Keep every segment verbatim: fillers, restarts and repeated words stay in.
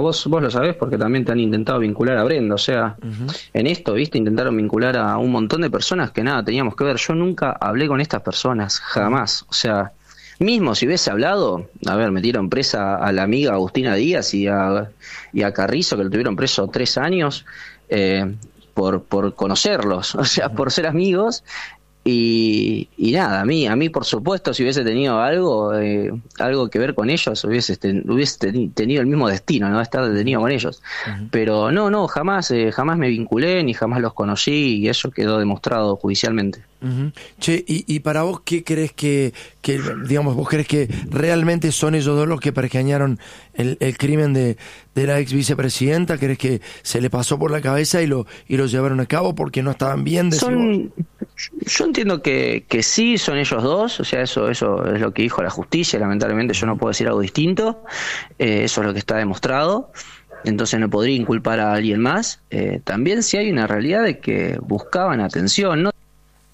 vos, vos lo sabés porque también te han intentado vincular a Brenda, o sea, uh-huh. en esto, viste, intentaron vincular a un montón de personas que nada teníamos que ver. Yo nunca hablé con estas personas, jamás, o sea, mismo si hubiese hablado, a ver, metieron presa a la amiga Agustina Díaz y a, y a Carrizo, que lo tuvieron preso tres años, eh, por, por conocerlos, o sea, uh-huh. por ser amigos. Y, y nada, a mí, a mí por supuesto, si hubiese tenido algo, eh, algo que ver con ellos, hubiese, ten, hubiese ten, tenido el mismo destino, no estar detenido con ellos. Uh-huh. Pero no, no, jamás, eh, jamás me vinculé ni jamás los conocí y eso quedó demostrado judicialmente. Uh-huh. Che, y, y para vos, ¿qué crees que, que, digamos, vos crees que realmente son ellos dos los que pergeñaron el, el crimen de, de la ex vicepresidenta? ¿Crees que se le pasó por la cabeza y lo, y lo llevaron a cabo porque no estaban bien? Son, yo entiendo que, que sí, son ellos dos, o sea, eso, eso es lo que dijo la justicia, lamentablemente yo no puedo decir algo distinto, eh, eso es lo que está demostrado. Entonces no podría inculpar a alguien más. Eh, también sí hay una realidad de que buscaban atención, ¿no?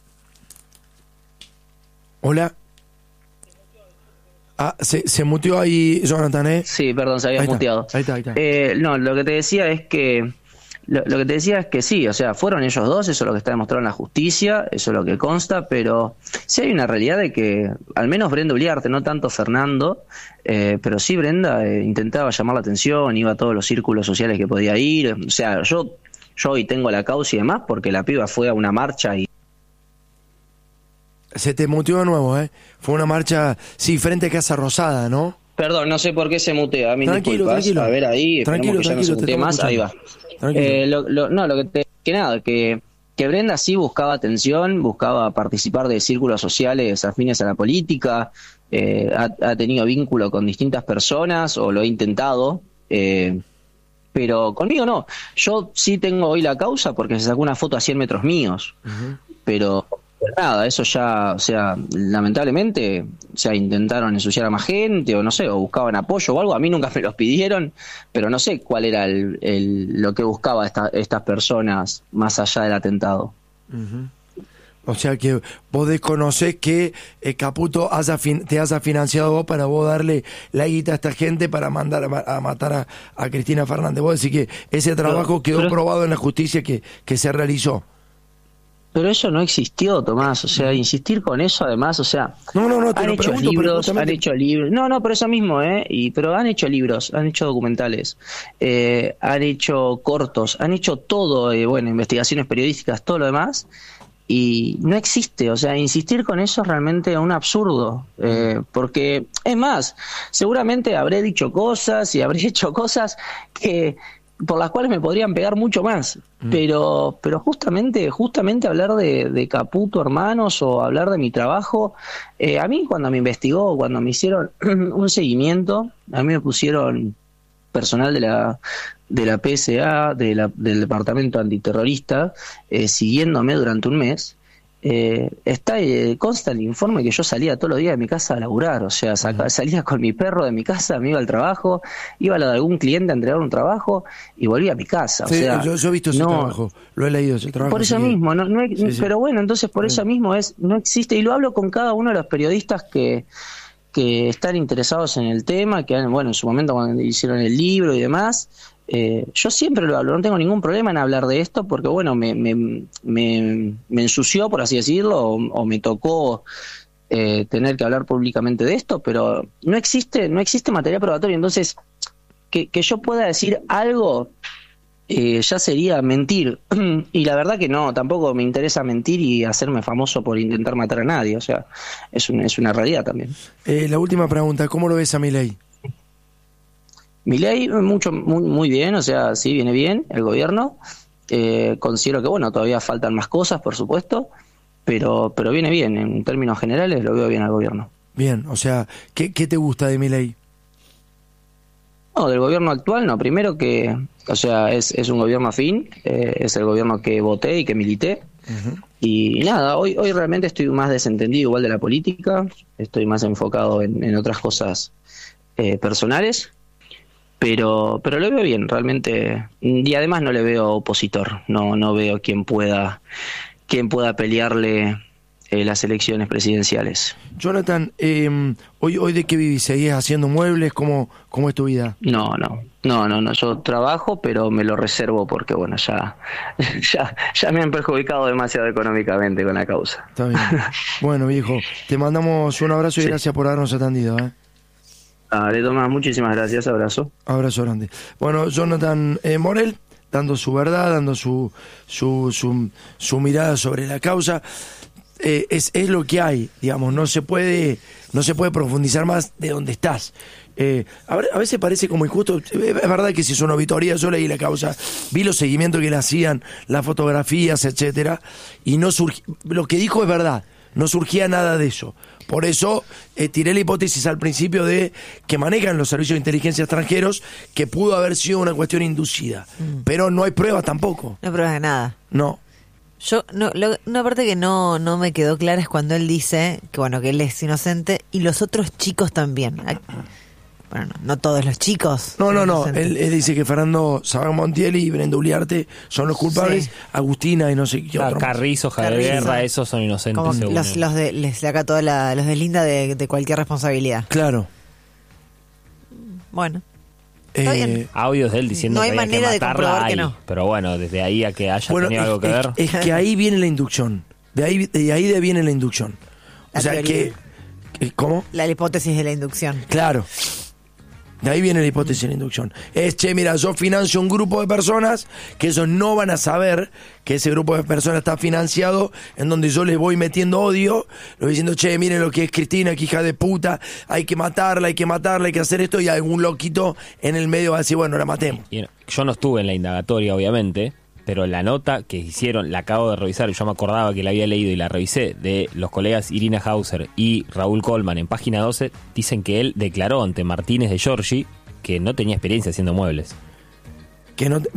Hola. Ah, se, se muteó ahí, Jonathan, ¿eh? Sí, perdón, se había ahí muteado. Está, ahí está, ahí está. Eh, no, lo que te decía es que lo, lo que te decía es que sí, o sea, fueron ellos dos, eso es lo que está demostrado en la justicia, eso es lo que consta, pero sí hay una realidad de que, al menos Brenda Uliarte, no tanto Fernando, eh, pero sí Brenda eh, intentaba llamar la atención, iba a todos los círculos sociales que podía ir, o sea, yo, yo hoy tengo la causa y demás porque la piba fue a una marcha y se te muteó de nuevo, ¿eh? Fue una marcha, sí, frente a Casa Rosada, ¿no? Perdón, no sé por qué se mutea. Mil tranquilo, disculpas. tranquilo. A ver ahí, tranquilo, que ya tranquilo, no se mutee más. Ahí va. Eh, lo, lo, no, lo que te, que nada, que, que Brenda sí buscaba atención, buscaba participar de círculos sociales afines a la política, eh, ha, ha tenido vínculo con distintas personas, o lo ha intentado, eh, pero conmigo no. Yo sí tengo hoy la causa porque se sacó una foto a cien metros míos, uh-huh. pero... Pero nada, eso ya, o sea, lamentablemente, o sea, intentaron ensuciar a más gente, o no sé, o buscaban apoyo o algo, a mí nunca me los pidieron, pero no sé cuál era el, el, lo que buscaba esta, estas personas más allá del atentado. Uh-huh. O sea que vos desconocés que eh, Caputo haya fin, te haya financiado vos para vos darle la guita a esta gente para mandar a, a matar a, a Cristina Fernández. Vos decís que ese trabajo pero, quedó pero... probado en la justicia que, que se realizó. Pero eso no existió, Tomás, o sea, insistir con eso además, o sea, no, no, no, te han lo hecho pregunto, libros, justamente... han hecho libros, no, no, pero eso mismo, eh, y pero han hecho libros, han hecho documentales, eh, han hecho cortos, han hecho todo, eh, bueno, investigaciones periodísticas, todo lo demás, y no existe, o sea, insistir con eso es realmente un absurdo, eh, porque, es más, seguramente habré dicho cosas y habré hecho cosas que... por las cuales me podrían pegar mucho más, mm. pero pero justamente justamente hablar de, de Caputo, hermanos, o hablar de mi trabajo, eh, a mí cuando me investigó, cuando me hicieron un seguimiento, a mí me pusieron personal de la de la P S A, de la, del Departamento Antiterrorista, eh, siguiéndome durante un mes. Eh, está eh, consta el informe que yo salía todos los días de mi casa a laburar, o sea, saca, salía con mi perro de mi casa, me iba al trabajo, iba a la de algún cliente a entregar un trabajo y volvía a mi casa. Sí, o sea, yo, yo he visto ese no, trabajo, lo he leído ese trabajo. Por eso mismo, no, no, sí, sí. Pero bueno, entonces por sí. eso mismo es no existe, y lo hablo con cada uno de los periodistas que que están interesados en el tema, que bueno, en su momento cuando hicieron el libro y demás. Eh, yo siempre lo hablo, no tengo ningún problema en hablar de esto porque bueno, me, me, me, me ensució, por así decirlo, o, o me tocó eh, tener que hablar públicamente de esto, pero no existe, no existe material probatorio, entonces que, que yo pueda decir algo eh, ya sería mentir, y la verdad que no, tampoco me interesa mentir y hacerme famoso por intentar matar a nadie, o sea, es, un, es una realidad también. Eh, la última pregunta, ¿cómo lo ves a Milei? Milei, mucho, muy, muy bien, o sea, sí, viene bien el gobierno. Eh, considero que, bueno, todavía faltan más cosas, por supuesto, pero pero viene bien, en términos generales lo veo bien al gobierno. Bien, o sea, ¿qué, qué te gusta de Milei? No, del gobierno actual, no, primero que, o sea, es, es un gobierno afín, eh, es el gobierno que voté y que milité. Uh-huh. Y nada, hoy, hoy realmente estoy más desentendido igual de la política, estoy más enfocado en, en otras cosas eh, personales. Pero pero lo veo bien, realmente, y además no le veo opositor, no no veo quien pueda quien pueda pelearle eh, las elecciones presidenciales. Jonathan, eh, hoy hoy de qué vivís, ¿seguís haciendo muebles? ¿Cómo, cómo es tu vida? No, no, no, no, no, yo trabajo, pero me lo reservo porque, bueno, ya, ya, ya me han perjudicado demasiado económicamente con la causa. Está bien. Bueno, viejo, te mandamos un abrazo y Sí. gracias por habernos atendido, ¿eh? Dale, Tomás, muchísimas gracias, abrazo. Abrazo grande. Bueno, Jonathan eh, Morel, dando su verdad, dando su, su, su, su mirada sobre la causa. Eh, es, es lo que hay, digamos, no se puede, no se puede profundizar más de donde estás. Eh, a, ver, a veces parece como injusto, es verdad que si es una auditoría, yo leí la causa, vi los seguimientos que le hacían, las fotografías, etcétera, y no surgi, lo que dijo es verdad, no surgía nada de eso. Por eso eh, tiré la hipótesis al principio de que manejan los servicios de inteligencia extranjeros, que pudo haber sido una cuestión inducida, mm. pero no hay pruebas tampoco. No hay pruebas de nada. No. Yo, no, lo, una parte que no, no me quedó clara es cuando él dice que bueno, que él es inocente y los otros chicos también. Bueno, no, no todos los chicos. No, no, no. Él, él dice que Fernando Sabán Montiel y Brenda Uliarte son los culpables. Sí. Agustina y no sé qué otro. Carrizo, Javier Guerra, esos son inocentes. Como según los, los de, les saca toda la, los deslinda de, de cualquier responsabilidad. Claro. Bueno. Eh, audios de él diciendo no hay que había manera que de comprobar hay, que no. Pero bueno, desde ahí a que haya bueno, tenido es, algo que es, ver. Es que ahí viene la inducción. De ahí de ahí de viene la inducción. La o sea teoría. que ¿cómo? La hipótesis de la inducción. Claro. De ahí viene la hipótesis de la inducción. Es, che, mira, yo financio un grupo de personas que ellos no van a saber que ese grupo de personas está financiado, en donde yo les voy metiendo odio, lo voy diciendo, che, miren lo que es Cristina, que hija de puta, hay que matarla, hay que matarla, hay que hacer esto, y algún loquito en el medio va a decir, bueno, la matemos. Y yo no estuve en la indagatoria, obviamente, pero la nota que hicieron, la acabo de revisar, yo me acordaba que la había leído y la revisé, de los colegas Irina Hauser y Raúl Colman en página doce, dicen que él declaró ante Martínez de Giorgi que no tenía experiencia haciendo muebles. Que no... Te...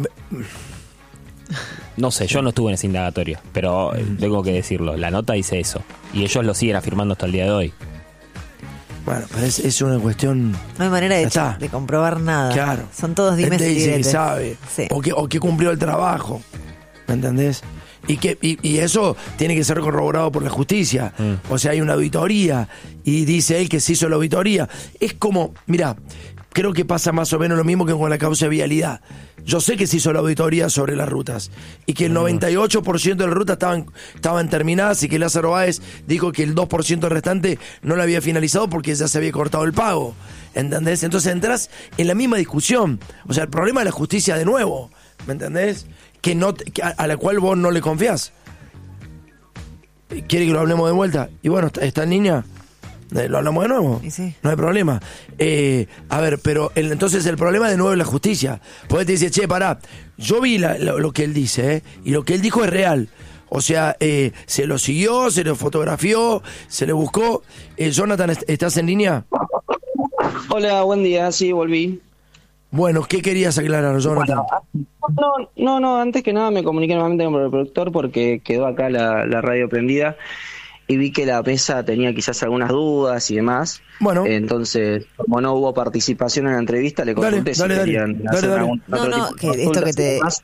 No sé, yo no estuve en esa indagatoria, pero mm. tengo que decirlo, la nota dice eso, y ellos lo siguen afirmando hasta el día de hoy. Bueno, pero es, es una cuestión... No hay manera de, de comprobar nada. Claro. Son todos dimes y diretes. Dice que sabe. Sí. O, que, o que cumplió el trabajo. ¿Me entendés? Y que y, y eso tiene que ser corroborado por la justicia. Mm. O sea, hay una auditoría y dice él que se hizo la auditoría. Es como, mira, creo que pasa más o menos lo mismo que con la causa de vialidad. Yo sé que se hizo la auditoría sobre las rutas y que el noventa y ocho por ciento de las rutas estaban, estaban terminadas y que Lázaro Báez dijo que el dos por ciento restante no lo había finalizado porque ya se había cortado el pago. ¿Entendés? Entonces entras en la misma discusión. O sea, el problema es la justicia de nuevo. ¿Me entendés? Que no te, que a, a la cual vos no le confiás. ¿Quiere que lo hablemos de vuelta? Y bueno, ¿está, está en línea? ¿Lo hablamos de nuevo? Sí. No hay problema. Eh, a ver, pero el, entonces el problema de nuevo es la justicia. Porque te dice, che, pará, yo vi la, lo, lo que él dice, ¿eh? Y lo que él dijo es real. O sea, eh, se lo siguió, se lo fotografió, se le buscó. Eh, Jonathan, ¿estás en línea? Hola, buen día, sí, volví. Bueno, ¿qué querías aclarar, Jonathan? Bueno, no, no, no, antes que nada me comuniqué nuevamente con el productor porque quedó acá la, la radio prendida. Y vi que la mesa tenía quizás algunas dudas y demás. Bueno. Entonces, como no hubo participación en la entrevista, le consulté si dale, querían dale, hacer dale, algún no, otro no, tipo que de esto que te... más.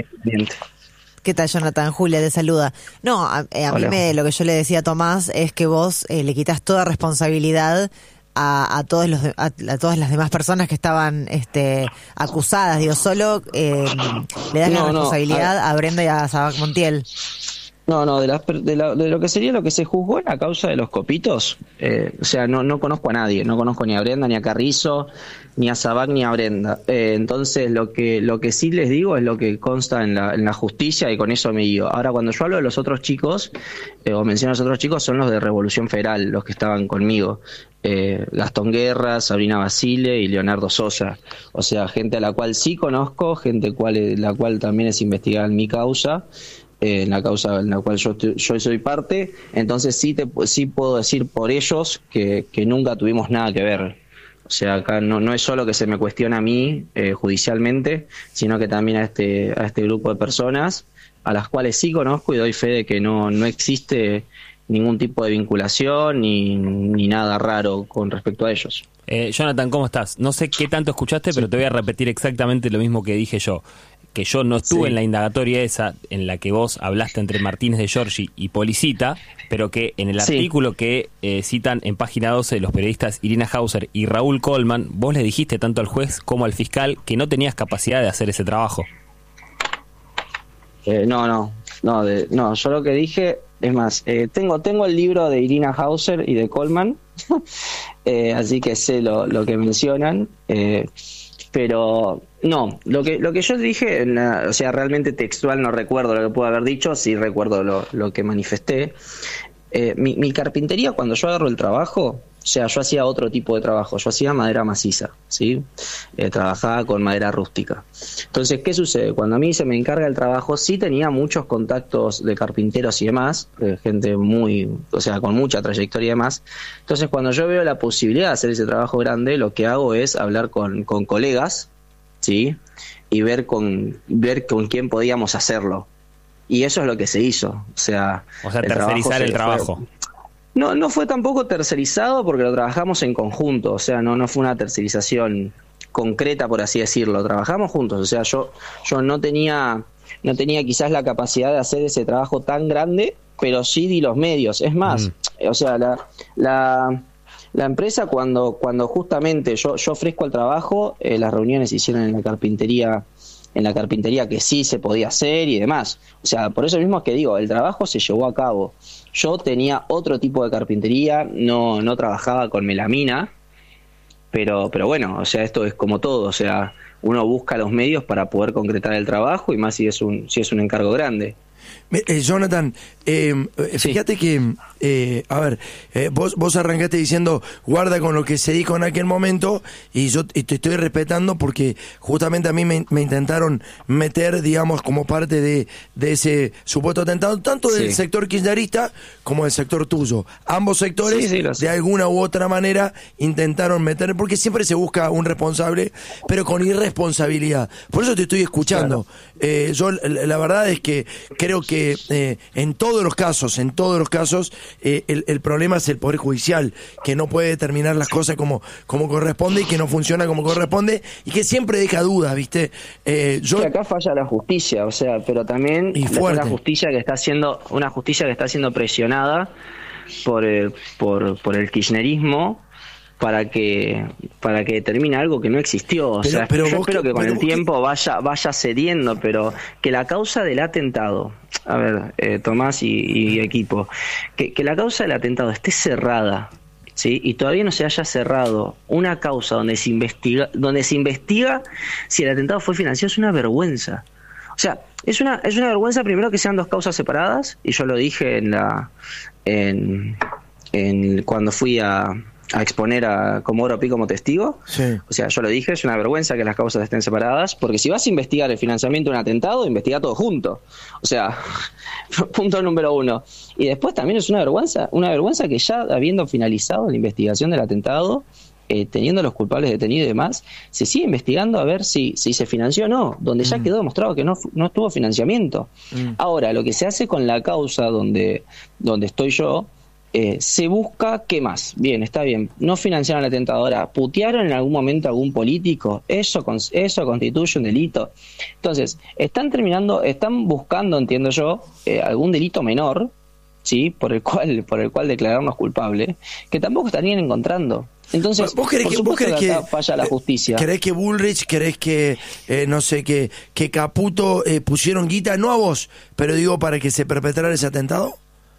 ¿Qué tal, Jonathan? Julia te saluda. No, a, eh, a mí me, lo que yo le decía a Tomás es que vos eh, le quitas toda responsabilidad a, a todos los de, a, a todas las demás personas que estaban este, acusadas. Digo, solo eh, le das no, la responsabilidad no, a, a Brenda y a Sabac Montiel. No, no, de, las, de, la, de lo que sería lo que se juzgó en la causa de los copitos, eh, o sea, no, no conozco a nadie, no conozco ni a Brenda, ni a Carrizo, ni a Sabac, ni a Brenda. Eh, entonces, lo que lo que sí les digo es lo que consta en la, en la justicia y con eso me guío. Ahora, cuando yo hablo de los otros chicos, eh, o menciono a los otros chicos, son los de Revolución Federal, los que estaban conmigo. Eh, Gastón Guerra, Sabrina Basile y Leonardo Sosa. O sea, gente a la cual sí conozco, gente cual, la cual también es investigada en mi causa. Eh, en la causa en la cual yo, yo soy parte, entonces sí te sí puedo decir por ellos que, que nunca tuvimos nada que ver. O sea, acá no, no es solo que se me cuestiona a mí eh, judicialmente, sino que también a este a este grupo de personas a las cuales sí conozco y doy fe de que no, no existe ningún tipo de vinculación ni, ni nada raro con respecto a ellos. Eh, Jonathan, ¿cómo estás? No sé qué tanto escuchaste, pero te voy a repetir exactamente lo mismo que dije yo. que yo no estuve Sí. en la indagatoria esa en la que vos hablaste entre Martínez de Giorgi y Policita, pero que en el Sí. artículo que eh, citan en página doce los periodistas Irina Hauser y Raúl Colman, vos le dijiste tanto al juez como al fiscal que no tenías capacidad de hacer ese trabajo. Eh, no, no, no, de, no, yo lo que dije, es más, eh, tengo tengo el libro de Irina Hauser y de Colman, eh, así que sé lo, lo que mencionan, eh, pero no, lo que lo que yo dije, en la- o sea, realmente textual no recuerdo lo que puedo haber dicho, sí recuerdo lo, lo que manifesté. Eh, mi, mi carpintería, cuando yo agarro el trabajo, o sea, yo hacía otro tipo de trabajo, yo hacía madera maciza, ¿sí? Eh, trabajaba con madera rústica. Entonces, ¿qué sucede? Cuando a mí se me encarga el trabajo, sí tenía muchos contactos de carpinteros y demás, eh, gente muy, o sea, con mucha trayectoria y demás. Entonces, cuando yo veo la posibilidad de hacer ese trabajo grande, lo que hago es hablar con, con colegas, ¿sí? Y ver con, ver con quién podíamos hacerlo. Y eso es lo que se hizo. O sea, O sea, el trabajo tercerizar se el fue- trabajo. no, no fue tampoco tercerizado porque lo trabajamos en conjunto, o sea, no, no fue una tercerización concreta, por así decirlo, trabajamos juntos, o sea, yo, yo no tenía, no tenía quizás la capacidad de hacer ese trabajo tan grande, pero sí di los medios, es más, Mm. o sea, la, la, la empresa cuando, cuando justamente yo, yo ofrezco el trabajo, eh, las reuniones se hicieron en la carpintería, en la carpintería que sí se podía hacer y demás. O sea, por eso mismo es que digo, el trabajo se llevó a cabo. Yo tenía otro tipo de carpintería, no, no trabajaba con melamina, pero, pero bueno, o sea, esto es como todo, o sea, uno busca los medios para poder concretar el trabajo y más si es un, si es un encargo grande. Me- eh, Jonathan, eh, eh, Sí. fíjate que, eh, a ver, eh, vos, vos arrancaste diciendo, guarda con lo que se dijo en aquel momento, y yo y te estoy respetando porque justamente a mí me, me intentaron meter, digamos, como parte de, de ese supuesto atentado, tanto del Sí. sector kirchnerista como del sector tuyo. Ambos sectores, Sí, sí, lo sé. de alguna u otra manera, intentaron meter, porque siempre se busca un responsable, pero con irresponsabilidad. Por eso te estoy escuchando. Eh, yo, la, la verdad es que creo que eh, en todos los casos, en todos los casos, eh, el, el problema es el Poder Judicial, que no puede determinar las cosas como, como corresponde y que no funciona como corresponde y que siempre deja dudas, ¿viste? Eh, yo Que acá falla la justicia, o sea, pero también Y es fuerte. una justicia que está siendo, una justicia que está siendo presionada por el, por, por el kirchnerismo para que para que determine algo que no existió. O Pero- sea, pero yo vos espero que- que con pero el vos que- tiempo vaya vaya cediendo, pero que la causa del atentado, a ver, eh, Tomás y, y equipo, que, que la causa del atentado esté cerrada, ¿sí? Y todavía no se haya cerrado una causa donde se investiga donde se investiga si el atentado fue financiado, es una vergüenza. O sea, es una es una vergüenza primero que sean dos causas separadas, y yo lo dije en la en, en cuando fui a, a exponer a Comodoro Pi como testigo. Sí. O sea, yo lo dije, es una vergüenza que las causas estén separadas, porque si vas a investigar el financiamiento de un atentado, investiga todo junto. O sea, punto número uno. Y después también es una vergüenza, una vergüenza que ya habiendo finalizado la investigación del atentado, eh, teniendo los culpables detenidos y demás, se sigue investigando a ver si, si se financió o no, donde ya quedó demostrado que no, fu- no estuvo financiamiento. Mm. Ahora, lo que se hace con la causa donde, donde estoy yo, eh, se busca, ¿qué más? Bien, está bien, no financiaron al atentado. Ahora, ¿putearon en algún momento a algún político? Eso, cons- eso constituye un delito. Entonces, están terminando, están buscando, entiendo yo, eh, algún delito menor, ¿sí? Por el cual, por el cual declararnos culpables, que tampoco estarían encontrando. Entonces, ¿Vos crees por que, vos supuesto crees que que acá falla la justicia. ¿Crees que Bullrich, crees que, eh, no sé, que, que Caputo eh, pusieron guita, no a vos, pero digo para que se perpetrara ese atentado?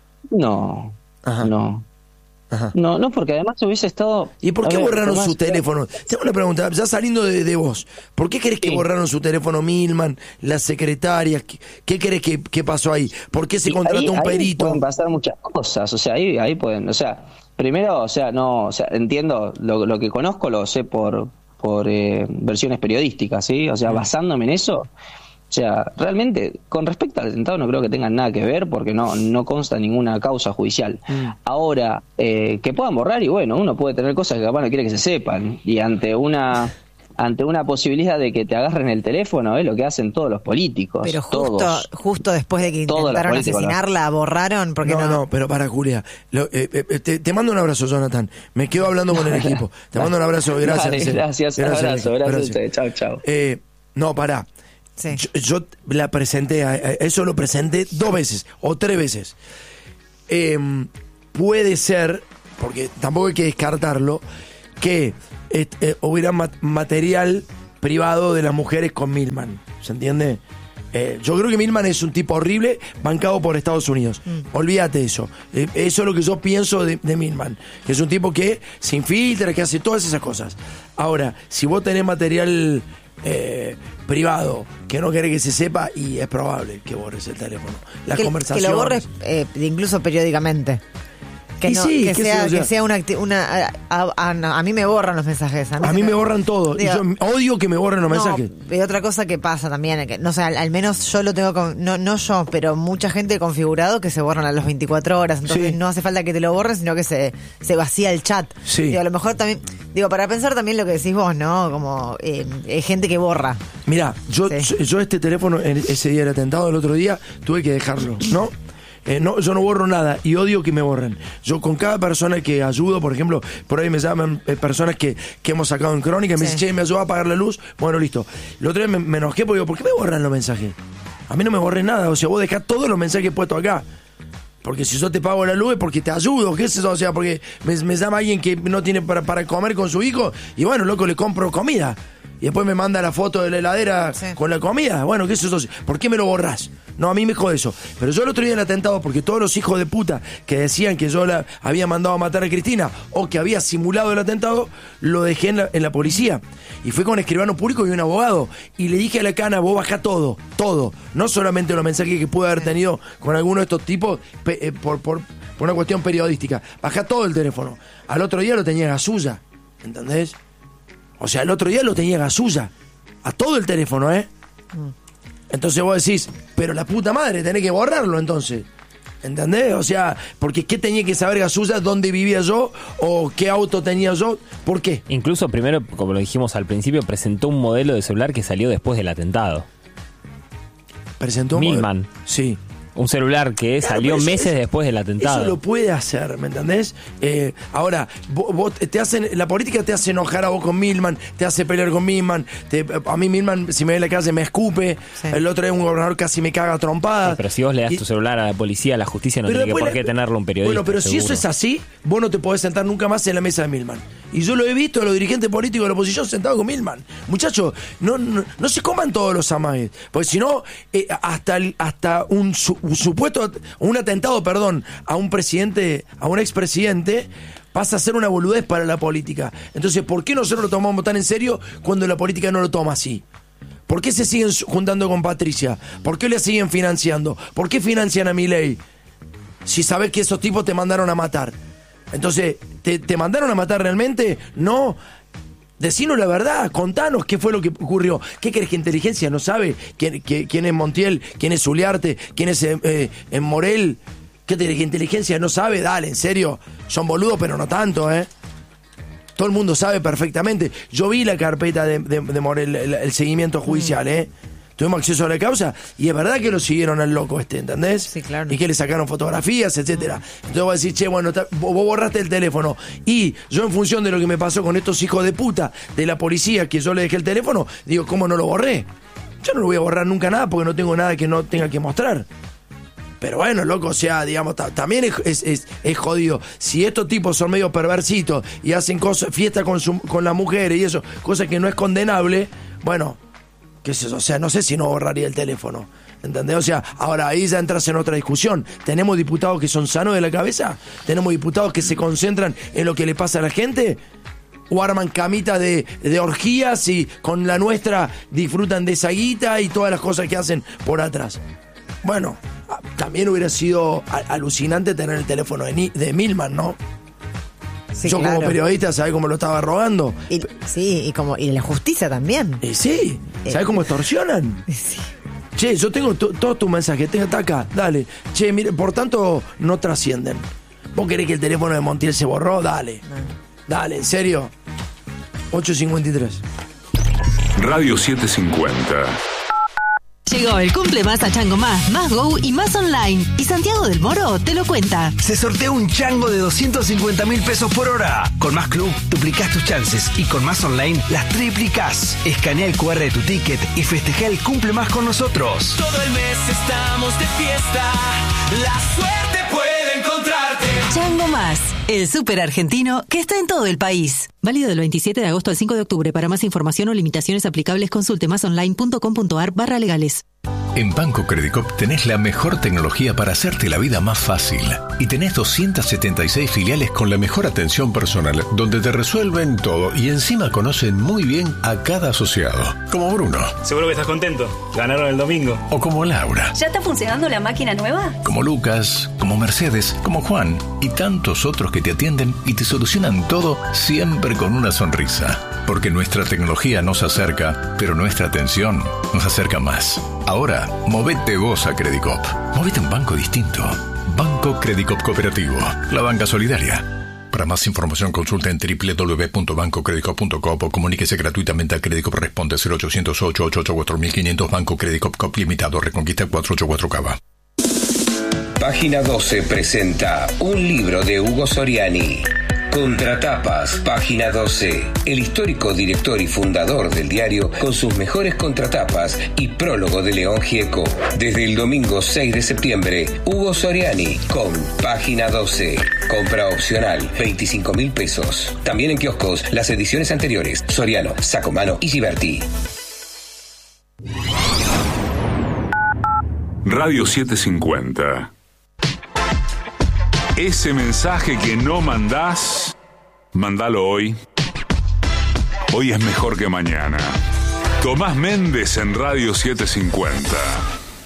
No, Ajá. no. Ajá. No, no, porque además hubiese estado... ¿Y por a qué ver, borraron Tomás, su teléfono? Tengo una pregunta, ya saliendo de, de vos, ¿por qué crees que Sí. borraron su teléfono Milman, las secretarias? ¿Qué, qué crees que, que pasó ahí? ¿Por qué se Y contrató ahí- un ahí perito? Pueden pasar muchas cosas, o sea, ahí, ahí pueden, o sea, primero, o sea, no, o sea, entiendo, lo, lo que conozco lo sé por, por eh, versiones periodísticas, ¿sí? O sea, basándome en eso, o sea, realmente, con respecto al atentado no creo que tengan nada que ver porque no, no consta ninguna causa judicial. Mm. Ahora, eh, que puedan borrar y bueno, uno puede tener cosas que capaz no quiere que se sepan, y ante una... ante una posibilidad de que te agarren el teléfono, es lo que hacen todos los políticos. Pero justo, todos. justo después de que Todos los intentaron políticos, asesinarla, borraron, porque No, no. no, pero para Julia, lo- eh, eh, te, te mando un abrazo, Jonathan. Me quedo hablando con el equipo. Te mando un abrazo, gracias. Dale, gracias, abrazo, gracias a gracias. ustedes. Chau, chau. Eh, no, pará. Sí. Yo, yo la presenté, a, a eso lo presenté dos veces o tres veces. Eh, puede ser, porque tampoco hay que descartarlo, que eh, eh, hubiera mat- material privado de las mujeres con Milman. ¿Se entiende? Eh, yo creo que Milman es un tipo horrible, bancado por Estados Unidos. Mm. Olvídate de eso. Eh, eso es lo que yo pienso de, de Milman. Que es un tipo que se infiltra, que hace todas esas cosas. Ahora, si vos tenés material eh, privado que no querés que se sepa, y es probable que borres el teléfono. Las que, conversaciones. Que lo borres eh, incluso periódicamente. Que, no, sí, que, sea, sea, o sea, que sea una, una a, a, a, a mí me borran los mensajes. A mí, a mí me, me borran todo. Digo, y yo odio que me borren los no, mensajes. Y otra cosa que pasa también, que no sé, al, al menos yo lo tengo, con, no, no yo, pero mucha gente configurado que se borran a las veinticuatro horas. Entonces sí. no hace falta que te lo borren, sino que se, se vacía el chat. Sí. Digo, a lo mejor también, digo, para pensar también lo que decís vos, ¿no? Como eh, eh, gente que borra. Mirá, yo, sí. yo este teléfono, ese día del atentado, el otro día, tuve que dejarlo, ¿no? Eh, no, yo no borro nada y odio que me borren. Yo con cada persona que ayudo, por ejemplo, por ahí me llaman eh, personas que, que hemos sacado en Crónica y me sí. dicen, che, ¿me ayudó a apagar la luz? Bueno, listo. El otro día me, me enojé porque digo, ¿por qué me borran los mensajes? A mí no me borres nada, o sea, vos dejás todos los mensajes puestos acá. Porque si yo te pago la luz es porque te ayudo, ¿qué es eso? O sea, porque me, me llama alguien que no tiene para, para comer con su hijo y bueno, loco, le compro comida. Y después me manda la foto de la heladera sí. con la comida. Bueno, ¿qué es eso? ¿Por qué me lo borrás? No, a mí me jode eso. Pero yo el otro día en el atentado, porque todos los hijos de puta que decían que yo la había mandado a matar a Cristina o que había simulado el atentado, lo dejé en la, en la policía. Y fui con un escribano público y un abogado. Y le dije a la cana, vos bajá todo, todo. No solamente los mensajes que pude haber tenido con alguno de estos tipos pe, eh, por, por, por una cuestión periodística. Bajá todo el teléfono. Al otro día lo tenía Gasulla. ¿Entendés? O sea, el otro día lo tenía Gasulla. A todo el teléfono, ¿eh? Entonces vos decís, pero la puta madre, tenés que borrarlo entonces. ¿Entendés? O sea, porque ¿qué tenía que saber Gasulla? ¿Dónde vivía yo? ¿O qué auto tenía yo? ¿Por qué? Incluso primero, como lo dijimos al principio, presentó un modelo de celular que salió después del atentado. ¿Presentó un Milman. modelo? Sí. Un celular que claro, salió eso, meses eso, después del atentado. Eso lo puede hacer, ¿me entendés? Eh, ahora, vos, vos te hacen, la política te hace enojar a vos con Milman, te hace pelear con Milman. Te, a mí Milman, si me ve en la calle, me escupe. Sí. El otro día un gobernador casi me caga a trompadas. Sí, pero si vos le das y, tu celular a la policía, a la justicia, no tiene que por la, qué tenerlo un periodista. Bueno, pero seguro. Si eso es así, vos no te podés sentar nunca más en la mesa de Milman. Y yo lo he visto a los dirigentes políticos de la oposición sentados con Milman. Muchachos, no, no, no se coman todos los amagues. Porque si no, eh, hasta, el, hasta un, su, un supuesto... un atentado, perdón, a un presidente, a un expresidente, pasa a ser una boludez para la política. Entonces, ¿por qué nosotros lo tomamos tan en serio cuando la política no lo toma así? ¿Por qué se siguen juntando con Patricia? ¿Por qué le siguen financiando? ¿Por qué financian a Milei? Si sabés que esos tipos te mandaron a matar. Entonces, ¿te, te mandaron a matar realmente? No. Decinos la verdad, contanos qué fue lo que ocurrió. ¿Qué crees que inteligencia no sabe quién, quién, quién es Montiel, quién es Uliarte, quién es eh, eh, Morel? ¿Qué crees que inteligencia no sabe? Dale, en serio, son boludos, pero no tanto, ¿eh? Todo el mundo sabe perfectamente. Yo vi la carpeta de, de, de Morel, el, el seguimiento judicial, ¿eh? Tuvimos acceso a la causa y es verdad que lo siguieron al loco este, ¿entendés? Sí, claro. Y que le sacaron fotografías, etcétera. Entonces vos decís, che, bueno, ta, vos borraste el teléfono y yo en función de lo que me pasó con estos hijos de puta de la policía que yo le dejé el teléfono, digo, ¿cómo no lo borré? Yo no lo voy a borrar nunca nada porque no tengo nada que no tenga que mostrar. Pero bueno, loco, o sea, digamos, ta, también es, es, es, es jodido. Si estos tipos son medio perversitos y hacen cosas, fiesta con, su, con la mujer y eso, cosa que no es condenable, bueno... ¿Qué es eso? O sea, no sé si no borraría el teléfono. ¿Entendés? O sea, ahora ahí ya entras en otra discusión. ¿Tenemos diputados que son sanos de la cabeza? ¿Tenemos diputados que se concentran en lo que le pasa a la gente? ¿O arman camitas de, de orgías y con la nuestra disfrutan de esa guita y todas las cosas que hacen por atrás? Bueno, también hubiera sido alucinante tener el teléfono de, de Milman, ¿no? Sí, yo claro. Como periodista, ¿sabés cómo lo estaba rogando? Y, sí, y como y la justicia también. Y sí, ¿sabés eh, cómo extorsionan? Sí. Che, yo tengo t- todos tus mensajes, tengo acá, dale. Che, mire, por tanto, no trascienden. ¿Vos querés que el teléfono de Montiel se borró? Dale. No. Dale, ¿en serio? ocho cincuenta y tres. Radio setecientos cincuenta. Llegó el cumple más a Chango Más, Más Go y Más Online. Y Santiago del Moro te lo cuenta. Se sortea un chango de doscientos cincuenta mil pesos por hora. Con Más Club, duplicás tus chances y con Más Online las triplicás. Escanea el cu erre de tu ticket y festeja el cumple más con nosotros. Todo el mes estamos de fiesta. La suerte puede encontrarte. Chango Más, el súper argentino que está en todo el país. Válido del veintisiete de agosto al cinco de octubre. Para más información o limitaciones aplicables, consulte másonline.com.ar barra legales. En Banco Credicop tenés la mejor tecnología para hacerte la vida más fácil. Y tenés doscientas setenta y seis filiales con la mejor atención personal, donde te resuelven todo y encima conocen muy bien a cada asociado. Como Bruno. Seguro que estás contento. Ganaron el domingo. O como Laura. ¿Ya está funcionando la máquina nueva? Como Lucas, como Mercedes, como Juan y tantos otros que te atienden y te solucionan todo siempre con una sonrisa. Porque nuestra tecnología nos acerca, pero nuestra atención nos acerca más. Ahora, movete vos a Credicop. Movete a un banco distinto. Banco Credicop Cooperativo. La banca solidaria. Para más información consulta en doble u doble u doble u punto banco credicop punto com o comuníquese gratuitamente a Credicop. Responde cero ochocientos, ocho ocho ocho, cuatro mil quinientos. Banco Credicop Cop Limitado. Reconquista cuatrocientos ochenta y cuatro Cava. Página doce presenta un libro de Hugo Soriani. Contratapas, página doce. El histórico director y fundador del diario con sus mejores contratapas y prólogo de León Gieco. Desde el domingo seis de septiembre, Hugo Soriani con página doce. Compra opcional, veinticinco mil pesos. También en kioscos, las ediciones anteriores. Soriano, Sacomano y Giberti. Radio setecientos cincuenta. Ese mensaje que no mandás, mandalo hoy. Hoy es mejor que mañana. Tomás Méndez en Radio setecientos cincuenta.